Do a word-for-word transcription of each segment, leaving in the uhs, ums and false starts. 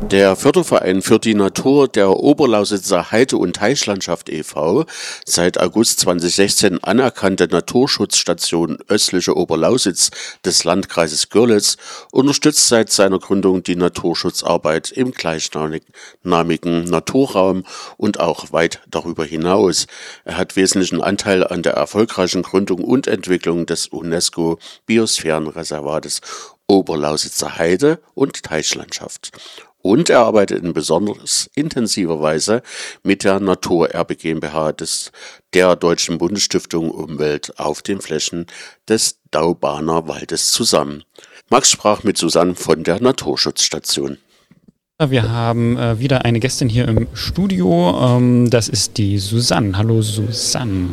Der Förderverein für die Natur der Oberlausitzer Heide- und Teichlandschaft e V, seit August zweitausendsechzehn anerkannte Naturschutzstation Östliche Oberlausitz des Landkreises Görlitz, unterstützt seit seiner Gründung die Naturschutzarbeit im gleichnamigen Naturraum und auch weit darüber hinaus. Er hat wesentlichen Anteil an der erfolgreichen Gründung und Entwicklung des UNESCO-Biosphärenreservates Oberlausitzer Heide- und Teichlandschaft. Und er arbeitet in besonders intensiver Weise mit der Naturerbe GmbH des, der Deutschen Bundesstiftung Umwelt auf den Flächen des Daubaner Waldes zusammen. Max sprach mit Susanne von der Naturschutzstation. Wir haben äh, wieder eine Gästin hier im Studio. Ähm, das ist die Susanne. Hallo Susanne.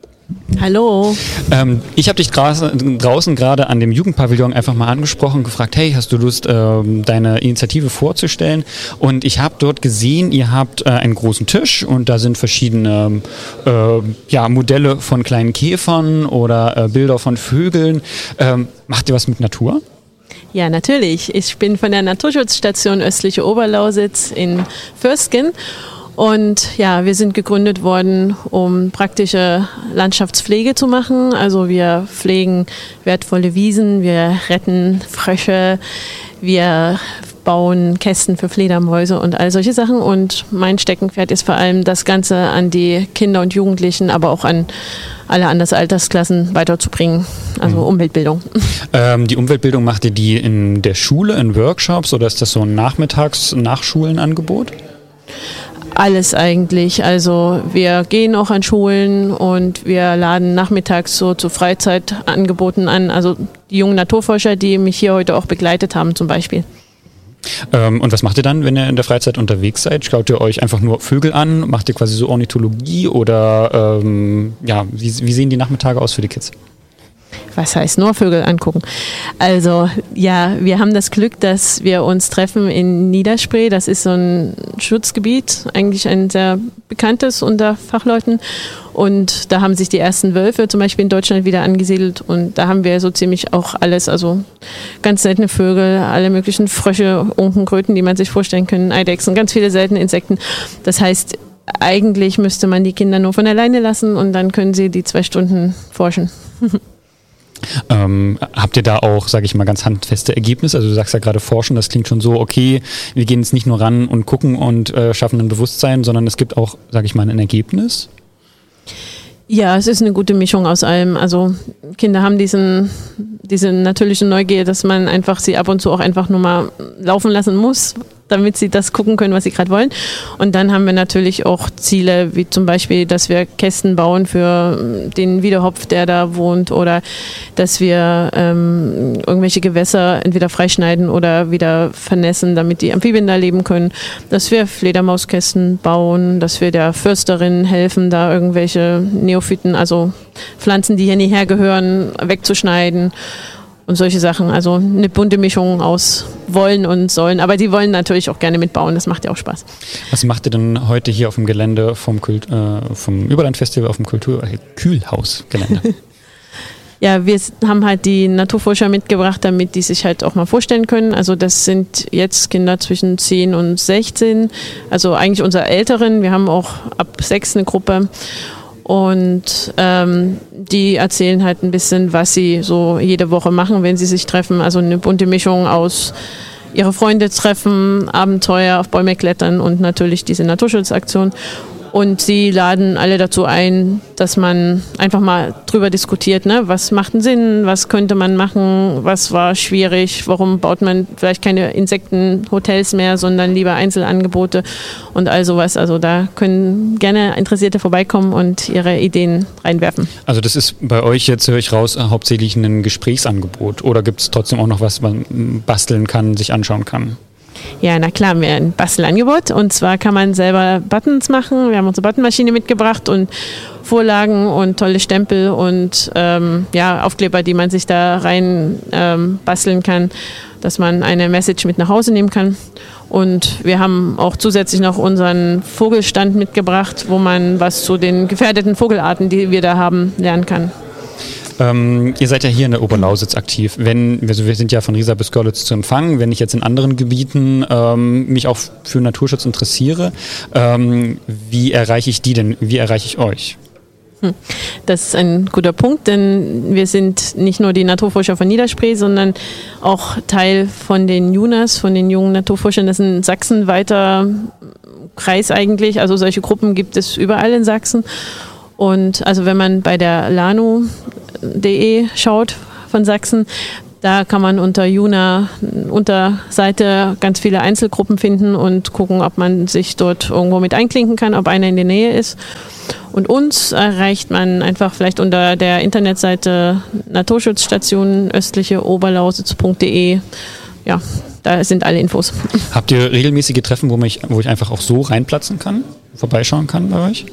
Hallo. Ähm, ich habe dich draußen gerade an dem Jugendpavillon einfach mal angesprochen und gefragt, hey, hast du Lust, ähm, deine Initiative vorzustellen? Und ich habe dort gesehen, ihr habt äh, einen großen Tisch und da sind verschiedene äh, ja, Modelle von kleinen Käfern oder äh, Bilder von Vögeln. Ähm, macht ihr was mit Natur? Ja, natürlich. Ich bin von der Naturschutzstation Östliche Oberlausitz in Vösgen. Und ja, wir sind gegründet worden, um praktische Landschaftspflege zu machen. Also wir pflegen wertvolle Wiesen, wir retten Frösche, wir bauen Kästen für Fledermäuse und all solche Sachen. Und mein Steckenpferd ist vor allem, das Ganze an die Kinder und Jugendlichen, aber auch an alle anderen Altersklassen weiterzubringen. Also mhm. Umweltbildung. Ähm, die Umweltbildung, macht ihr die in der Schule, in Workshops, oder ist das so ein Nachmittags-Nachschulenangebot? Alles eigentlich. Also wir gehen auch an Schulen und wir laden nachmittags so zu Freizeitangeboten an. Also die jungen Naturforscher, die mich hier heute auch begleitet haben zum Beispiel. Ähm, und was macht ihr dann, wenn ihr in der Freizeit unterwegs seid? Schaut ihr euch einfach nur Vögel an? Macht ihr quasi so Ornithologie? Oder ähm, ja, wie, wie sehen die Nachmittage aus für die Kids? Was heißt nur Vögel angucken? Also ja, wir haben das Glück, dass wir uns treffen in Niederspree. Das ist so ein Schutzgebiet, eigentlich ein sehr bekanntes unter Fachleuten. Und da haben sich die ersten Wölfe zum Beispiel in Deutschland wieder angesiedelt. Und da haben wir so ziemlich auch alles, also ganz seltene Vögel, alle möglichen Frösche, Unken, Kröten, die man sich vorstellen kann, Eidechsen, ganz viele seltene Insekten. Das heißt, eigentlich müsste man die Kinder nur von alleine lassen und dann können sie die zwei Stunden forschen. Ähm, habt ihr da auch, sage ich mal, ganz handfeste Ergebnisse? Also du sagst ja gerade forschen, das klingt schon so, okay, wir gehen jetzt nicht nur ran und gucken und äh, schaffen ein Bewusstsein, sondern es gibt auch, sage ich mal, ein Ergebnis? Ja, es ist eine gute Mischung aus allem. Also Kinder haben diesen, diese natürliche Neugier, dass man einfach sie ab und zu auch einfach nur mal laufen lassen muss, damit sie das gucken können, was sie gerade wollen. Und dann haben wir natürlich auch Ziele, wie zum Beispiel, dass wir Kästen bauen für den Wiedehopf, der da wohnt, oder dass wir ähm, irgendwelche Gewässer entweder freischneiden oder wieder vernässen, damit die Amphibien da leben können, dass wir Fledermauskästen bauen, dass wir der Försterin helfen, da irgendwelche Neophyten, also Pflanzen, die hier nicht hergehören, wegzuschneiden. Und solche Sachen, also eine bunte Mischung aus wollen und sollen. Aber die wollen natürlich auch gerne mitbauen, das macht ja auch Spaß. Was macht ihr denn heute hier auf dem Gelände vom, Kult, äh, vom Überlandfestival auf dem Kultur- äh, Kühlhausgelände? Ja, wir haben halt die Naturforscher mitgebracht, damit die sich halt auch mal vorstellen können. Also das sind jetzt Kinder zwischen zehn und sechzehn, also eigentlich unsere Älteren. Wir haben auch ab sechs eine Gruppe. Und ähm, die erzählen halt ein bisschen, was sie so jede Woche machen, wenn sie sich treffen. Also eine bunte Mischung aus ihre Freunde treffen, Abenteuer auf Bäume klettern und natürlich diese Naturschutzaktion. Und sie laden alle dazu ein, dass man einfach mal drüber diskutiert, ne? Was macht einen Sinn, was könnte man machen, was war schwierig, warum baut man vielleicht keine Insektenhotels mehr, sondern lieber Einzelangebote und all sowas. Also da können gerne Interessierte vorbeikommen und ihre Ideen reinwerfen. Also das ist bei euch, jetzt höre ich raus, hauptsächlich ein Gesprächsangebot, oder gibt es trotzdem auch noch was, was man basteln kann, sich anschauen kann? Ja, na klar, wir haben ein Bastelangebot, und zwar kann man selber Buttons machen. Wir haben unsere Buttonmaschine mitgebracht und Vorlagen und tolle Stempel und ähm, ja, Aufkleber, die man sich da rein ähm, basteln kann, dass man eine Message mit nach Hause nehmen kann. Und wir haben auch zusätzlich noch unseren Vogelstand mitgebracht, wo man was zu den gefährdeten Vogelarten, die wir da haben, lernen kann. Ähm, ihr seid ja hier in der Oberlausitz aktiv. Wenn, also wir sind ja von Riesa bis Görlitz zu empfangen. Wenn ich jetzt in anderen Gebieten ähm, mich auch für Naturschutz interessiere, ähm, wie erreiche ich die denn? Wie erreiche ich euch? Das ist ein guter Punkt, denn wir sind nicht nur die Naturforscher von Niederspree, sondern auch Teil von den JUNAS, von den jungen Naturforschern. Das ist ein sachsenweiter Kreis eigentlich. Also solche Gruppen gibt es überall in Sachsen. Und also wenn man bei der lanu punkt de schaut von Sachsen, da kann man unter JUNA, Unterseite ganz viele Einzelgruppen finden und gucken, ob man sich dort irgendwo mit einklinken kann, ob einer in der Nähe ist. Und uns erreicht man einfach vielleicht unter der Internetseite Naturschutzstation östliche oberlausitz punkt de. Ja, da sind alle Infos. Habt ihr regelmäßige Treffen, wo, mich, wo ich einfach auch so reinplatzen kann, vorbeischauen kann bei euch?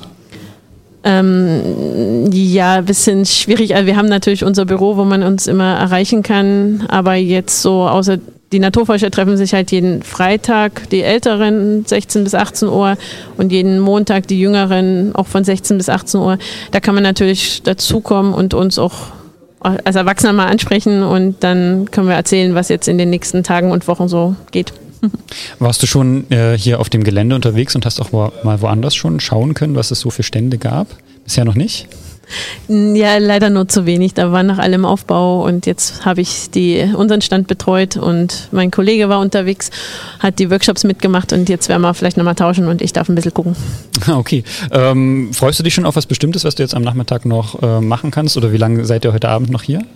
Ähm, ja, ein bisschen schwierig. Also wir haben natürlich unser Büro, wo man uns immer erreichen kann, aber jetzt so außer die Naturforscher treffen sich halt jeden Freitag, die Älteren sechzehn bis achtzehn Uhr und jeden Montag die Jüngeren auch von sechzehn bis achtzehn Uhr. Da kann man natürlich dazukommen und uns auch als Erwachsener mal ansprechen und dann können wir erzählen, was jetzt in den nächsten Tagen und Wochen so geht. Warst du schon äh, hier auf dem Gelände unterwegs und hast auch wo, mal woanders schon schauen können, was es so für Stände gab? Bisher noch nicht? Ja, leider nur zu wenig. Da war nach allem Aufbau und jetzt habe ich die, unseren Stand betreut und mein Kollege war unterwegs, hat die Workshops mitgemacht und jetzt werden wir vielleicht nochmal tauschen und ich darf ein bisschen gucken. Okay. Ähm, freust du dich schon auf was Bestimmtes, was du jetzt am Nachmittag noch äh, machen kannst oder wie lange seid ihr heute Abend noch hier?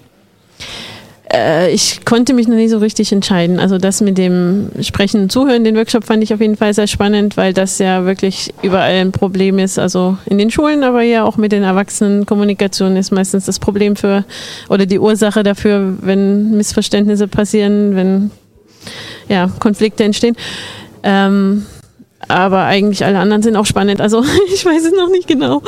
Ich konnte mich noch nicht so richtig entscheiden. Also das mit dem Sprechen und Zuhören, den Workshop fand ich auf jeden Fall sehr spannend, weil das ja wirklich überall ein Problem ist. Also in den Schulen, aber ja auch mit den Erwachsenen. Kommunikation ist meistens das Problem für oder die Ursache dafür, wenn Missverständnisse passieren, wenn ja, Konflikte entstehen. Ähm, aber eigentlich alle anderen sind auch spannend. Also ich weiß es noch nicht genau.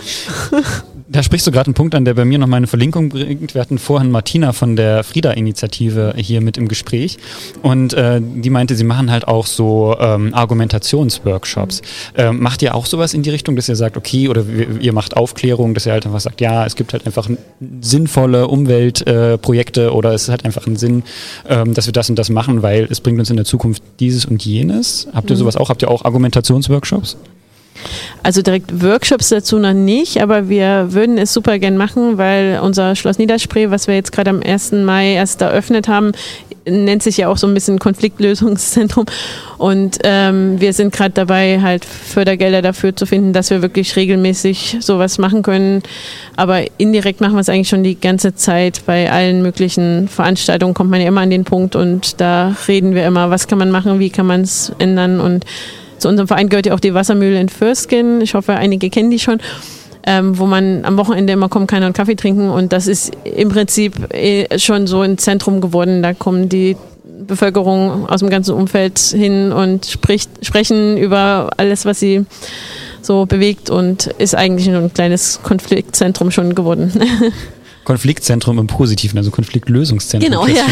Da sprichst du gerade einen Punkt an, der bei mir noch mal eine Verlinkung bringt. Wir hatten vorhin Martina von der Frieda-Initiative hier mit im Gespräch und äh, die meinte, sie machen halt auch so ähm, Argumentationsworkshops. Ähm, macht ihr auch sowas in die Richtung, dass ihr sagt, okay, oder ihr macht Aufklärung, dass ihr halt einfach sagt, ja, es gibt halt einfach sinnvolle Umweltprojekte äh, oder es ist halt einfach ein Sinn, ähm, dass wir das und das machen, weil es bringt uns in der Zukunft dieses und jenes. Habt ihr sowas auch? Habt ihr auch Argumentationsworkshops? Also direkt Workshops dazu noch nicht, aber wir würden es super gern machen, weil unser Schloss Niederspree, was wir jetzt gerade am ersten Mai erst eröffnet haben, nennt sich ja auch so ein bisschen Konfliktlösungszentrum und ähm, wir sind gerade dabei, halt Fördergelder dafür zu finden, dass wir wirklich regelmäßig sowas machen können, aber indirekt machen wir es eigentlich schon die ganze Zeit. Bei allen möglichen Veranstaltungen kommt man ja immer an den Punkt und da reden wir immer, was kann man machen, wie kann man es ändern und zu unserem Verein gehört ja auch die Wassermühle in Fürstgen. Ich hoffe, einige kennen die schon, ähm, wo man am Wochenende immer kommen kann und Kaffee trinken. Und das ist im Prinzip eh schon so ein Zentrum geworden. Da kommen die Bevölkerung aus dem ganzen Umfeld hin und spricht, sprechen über alles, was sie so bewegt und ist eigentlich nur ein kleines Konfliktzentrum schon geworden. Konfliktzentrum im Positiven, also Konfliktlösungszentrum. Genau, ja.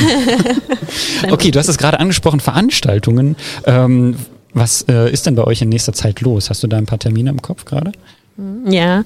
Okay, du hast es gerade angesprochen, Veranstaltungen. Ähm, Was äh, ist denn bei euch in nächster Zeit los? Hast du da ein paar Termine im Kopf gerade? Ja,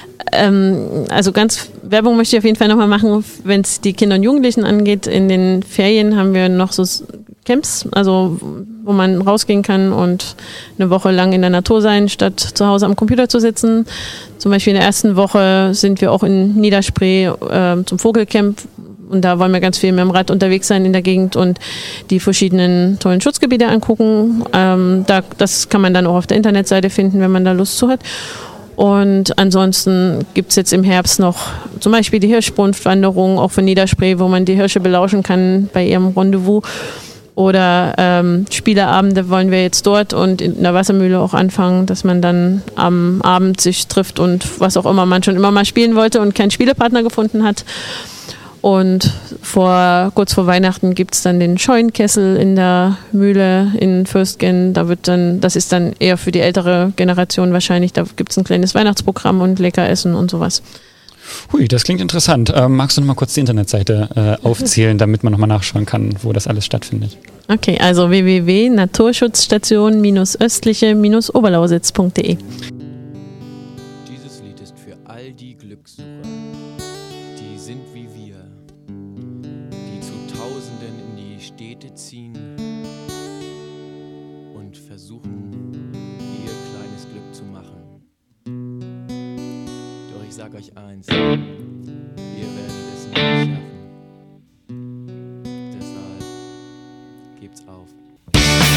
ähm, also ganz Werbung möchte ich auf jeden Fall nochmal machen, wenn es die Kinder und Jugendlichen angeht. In den Ferien haben wir noch so Camps, also wo man rausgehen kann und eine Woche lang in der Natur sein, statt zu Hause am Computer zu sitzen. Zum Beispiel in der ersten Woche sind wir auch in Niederspree äh, zum Vogelcamp. Und da wollen wir ganz viel mit dem Rad unterwegs sein in der Gegend und die verschiedenen tollen Schutzgebiete angucken. Ähm, da, das kann man dann auch auf der Internetseite finden, wenn man da Lust zu hat. Und ansonsten gibt es jetzt im Herbst noch zum Beispiel die Hirschbrunftwanderung, auch von Niederspree, wo man die Hirsche belauschen kann bei ihrem Rendezvous. Oder ähm, Spieleabende wollen wir jetzt dort und in der Wassermühle auch anfangen, dass man dann am Abend sich trifft und was auch immer man schon immer mal spielen wollte und keinen Spielepartner gefunden hat. Und vor, kurz vor Weihnachten gibt es dann den Scheunkessel in der Mühle in Fürstgen. Da wird dann, das ist dann eher für die ältere Generation wahrscheinlich. Da gibt es ein kleines Weihnachtsprogramm und lecker essen und sowas. Hui, das klingt interessant. Ähm, magst du noch mal kurz die Internetseite äh, aufzählen, damit man noch mal nachschauen kann, wo das alles stattfindet? Okay, also w w w punkt naturschutzstation östliche oberlausitz punkt de. Dieses Lied ist für all die Glückssucher, die sind wie sag euch eins, ihr werdet es nicht schaffen. Deshalb gebt's auf.